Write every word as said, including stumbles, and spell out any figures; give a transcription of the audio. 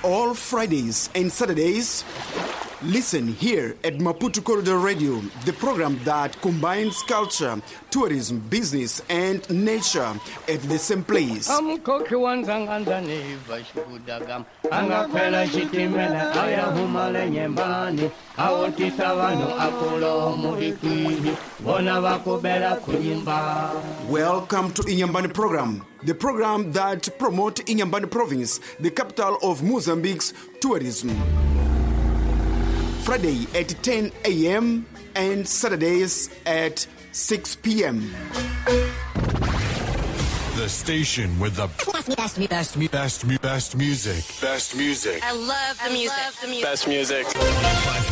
all Fridays and Saturdays. Listen here at Maputo Corridor Radio, the program that combines culture, tourism, business, and nature at the same place. Welcome to Inyambani program, the program that promotes Inyambani province, the capital of Mozambique's tourism. Friday at ten a.m. and Saturdays at six p.m. The station with the best, best, best, best, best music. Best music. I love the music. I love the music. Best music.